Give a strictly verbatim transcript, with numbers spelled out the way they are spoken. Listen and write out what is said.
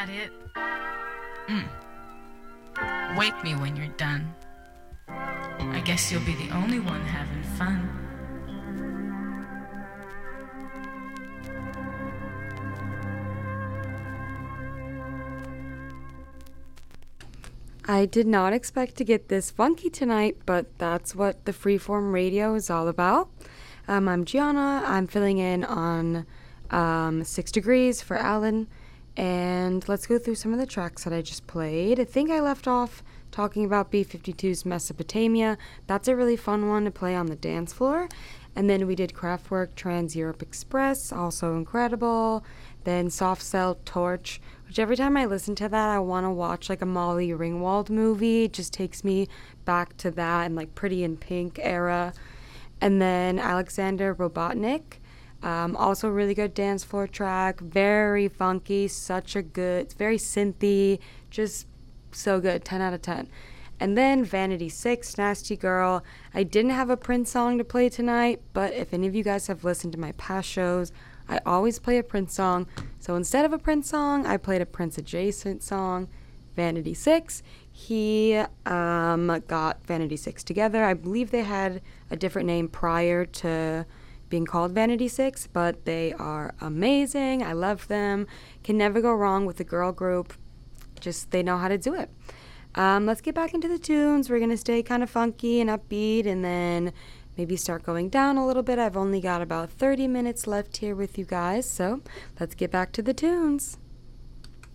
That it? Mm. Wake me when you're done. I guess you'll be the only one having fun. I did not expect to get this funky tonight, but that's what the Freeform Radio is all about. Um, I'm Gianna. I'm filling in on um, Six Degrees for Alan. And let's go through some of the tracks that I just played. I think I left off talking about B fifty-two's Mesopotamia. That's a really fun one to play on the dance floor. And then we did Kraftwerk, Trans-Europe Express, also incredible. Then Soft Cell, Torch, which every time I listen to that, I want to watch like a Molly Ringwald movie. It just takes me back to that and like Pretty in Pink era. And then Alexander Robotnik, um, also a really good dance floor track, very funky, such a good, it's very synthy, just so good, ten out of ten. And then Vanity Six, Nasty Girl. I didn't have a Prince song to play tonight, but if any of you guys have listened to my past shows, I always play a Prince song. So instead of a Prince song, I played a Prince adjacent song, Vanity Six. He um, got Vanity Six together. I believe they had a different name prior to being called Vanity Six, but they are amazing. I love them. Can never go wrong with a girl group. Just they know how to do it. Um, let's get back into the tunes. We're going to stay kind of funky and upbeat and then maybe start going down a little bit. I've only got about thirty minutes left here with you guys, so let's get back to the tunes.